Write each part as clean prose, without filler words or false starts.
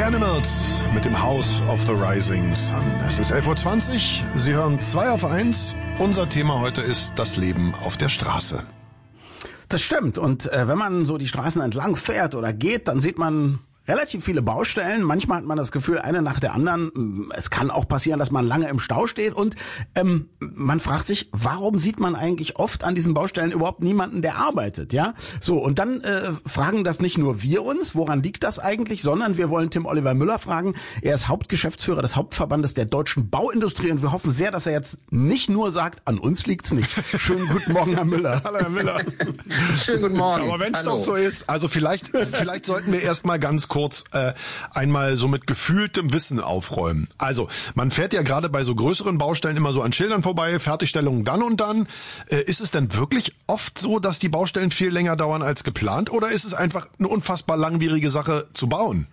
Animals mit dem House of the Rising Sun. Es ist 11.20 Uhr, Sie hören 2 auf 1. Unser Thema heute ist das Leben auf der Straße. Das stimmt. Und wenn man so die Straßen entlang fährt oder geht, dann sieht man relativ viele Baustellen. Manchmal hat man das Gefühl, eine nach der anderen. Es kann auch passieren, dass man lange im Stau steht. Und man fragt sich, warum sieht man eigentlich oft an diesen Baustellen überhaupt niemanden, der arbeitet? Ja, so. Und dann fragen das nicht nur wir uns, woran liegt das eigentlich, sondern wir wollen Tim Oliver Müller fragen. Er ist Hauptgeschäftsführer des Hauptverbandes der deutschen Bauindustrie. Und wir hoffen sehr, dass er jetzt nicht nur sagt, an uns liegt's nicht. Schönen guten Morgen, Herr Müller. Hallo, Herr Müller. Schönen guten Morgen. Aber wenn es doch so ist, also vielleicht sollten wir erst mal ganz kurz einmal so mit gefühltem Wissen aufräumen. Also, man fährt ja gerade bei so größeren Baustellen immer so an Schildern vorbei, Fertigstellung dann und dann. Ist es denn wirklich oft so, dass die Baustellen viel länger dauern als geplant, oder ist es einfach eine unfassbar langwierige Sache zu bauen?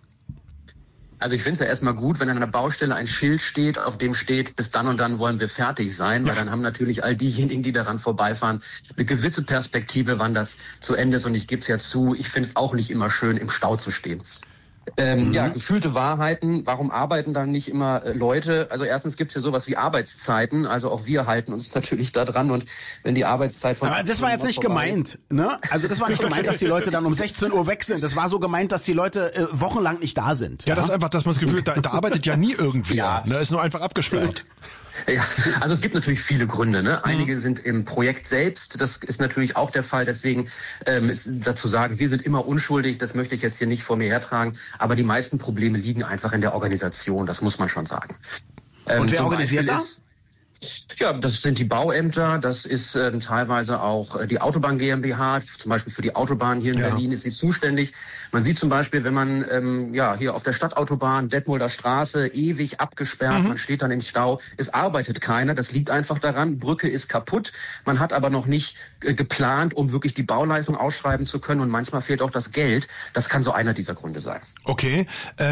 Also ich finde es ja erstmal gut, wenn an einer Baustelle ein Schild steht, auf dem steht, bis dann und dann wollen wir fertig sein, weil dann haben natürlich all diejenigen, die daran vorbeifahren, eine gewisse Perspektive, wann das zu Ende ist. Und ich gebe es ja zu, ich finde es auch nicht immer schön, im Stau zu stehen. Ja, gefühlte Wahrheiten. Warum arbeiten dann nicht immer Leute? Also erstens gibt es ja sowas wie Arbeitszeiten. Also auch wir halten uns natürlich da dran. Und wenn die Arbeitszeit von... Aber das war jetzt nicht gemeint, ne? Also das war nicht gemeint, dass die Leute dann um 16 Uhr weg sind. Das war so gemeint, dass die Leute wochenlang nicht da sind. Ja, das ist einfach, dass man das Gefühl hat, da arbeitet ja nie irgendwer. Ja. Ne? Ist nur einfach abgesperrt. Ja, also es gibt natürlich viele Gründe. Ne? Einige sind im Projekt selbst, das ist natürlich auch der Fall. Deswegen ist dazu sagen, wir sind immer unschuldig, das möchte ich jetzt hier nicht vor mir hertragen. Aber die meisten Probleme liegen einfach in der Organisation, das muss man schon sagen. Und wer organisiert das? Ja, das sind die Bauämter, das ist teilweise auch die Autobahn GmbH, zum Beispiel für die Autobahn hier in Berlin ist sie zuständig. Man sieht zum Beispiel, wenn man hier auf der Stadtautobahn, Detmolder Straße, ewig abgesperrt, man steht dann im Stau, es arbeitet keiner, das liegt einfach daran, Brücke ist kaputt, man hat aber noch nicht geplant, um wirklich die Bauleistung ausschreiben zu können und manchmal fehlt auch das Geld, das kann so einer dieser Gründe sein. Okay,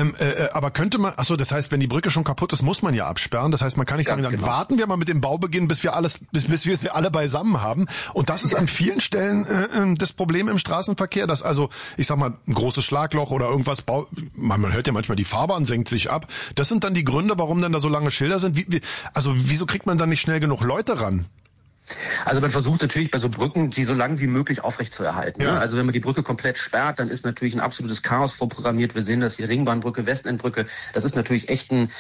aber könnte man, das heißt, wenn die Brücke schon kaputt ist, muss man ja absperren, das heißt, man kann nicht sagen, dann warten wir mal mit dem Baubeginn, bis wir es alle beisammen haben. Und das ist an vielen Stellen das Problem im Straßenverkehr, dass also, ich sag mal, ein großes Schlagloch oder irgendwas, man hört ja manchmal, die Fahrbahn senkt sich ab. Das sind dann die Gründe, warum dann da so lange Schilder sind. Wieso kriegt man dann nicht schnell genug Leute ran? Also man versucht natürlich bei so Brücken, die so lange wie möglich aufrechtzuerhalten. Ja. Ne? Also wenn man die Brücke komplett sperrt, dann ist natürlich ein absolutes Chaos vorprogrammiert. Wir sehen das hier, Ringbahnbrücke, Westendbrücke. Das ist natürlich echt ein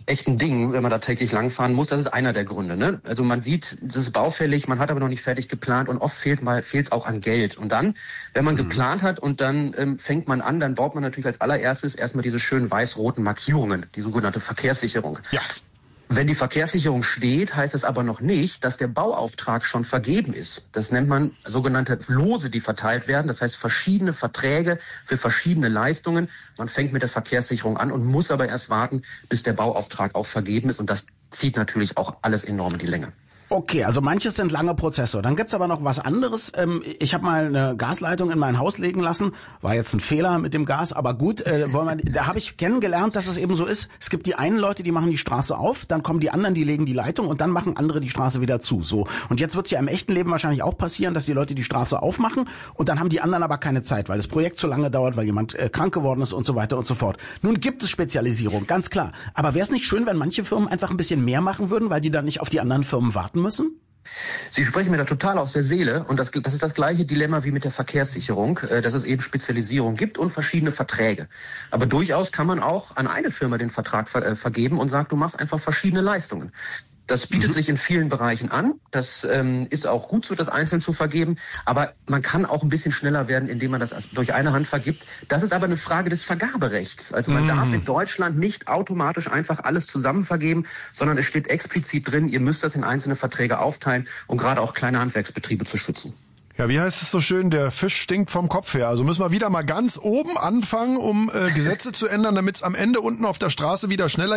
Ding, wenn man da täglich langfahren muss. Das ist einer der Gründe. Ne? Also man sieht, das ist baufällig, man hat aber noch nicht fertig geplant und oft fehlt es auch an Geld. Und dann, wenn man geplant hat und dann fängt man an, dann baut man natürlich als allererstes erstmal diese schönen weiß-roten Markierungen, die sogenannte Verkehrssicherung. Ja. Wenn die Verkehrssicherung steht, heißt es aber noch nicht, dass der Bauauftrag schon vergeben ist. Das nennt man sogenannte Lose, die verteilt werden. Das heißt verschiedene Verträge für verschiedene Leistungen. Man fängt mit der Verkehrssicherung an und muss aber erst warten, bis der Bauauftrag auch vergeben ist. Und das zieht natürlich auch alles enorm in die Länge. Okay, also manches sind lange Prozesse. Dann gibt's aber noch was anderes. Ich habe mal eine Gasleitung in mein Haus legen lassen. War jetzt ein Fehler mit dem Gas, aber gut. Da habe ich kennengelernt, dass es eben so ist. Es gibt die einen Leute, die machen die Straße auf, dann kommen die anderen, die legen die Leitung und dann machen andere die Straße wieder zu. So. Und jetzt wird's ja im echten Leben wahrscheinlich auch passieren, dass die Leute die Straße aufmachen und dann haben die anderen aber keine Zeit, weil das Projekt zu lange dauert, weil jemand krank geworden ist und so weiter und so fort. Nun gibt es Spezialisierung, ganz klar. Aber wäre es nicht schön, wenn manche Firmen einfach ein bisschen mehr machen würden, weil die dann nicht auf die anderen Firmen warten müssen? Sie sprechen mir da total aus der Seele und das ist das gleiche Dilemma wie mit der Verkehrssicherung, dass es eben Spezialisierung gibt und verschiedene Verträge. Aber durchaus kann man auch an eine Firma den Vertrag vergeben und sagt, du machst einfach verschiedene Leistungen. Das bietet sich in vielen Bereichen an. Das ist auch gut so, das einzeln zu vergeben. Aber man kann auch ein bisschen schneller werden, indem man das durch eine Hand vergibt. Das ist aber eine Frage des Vergaberechts. Also man darf in Deutschland nicht automatisch einfach alles zusammen vergeben, sondern es steht explizit drin, ihr müsst das in einzelne Verträge aufteilen, um gerade auch kleine Handwerksbetriebe zu schützen. Ja, wie heißt es so schön, der Fisch stinkt vom Kopf her. Also müssen wir wieder mal ganz oben anfangen, um Gesetze zu ändern, damit es am Ende unten auf der Straße wieder schneller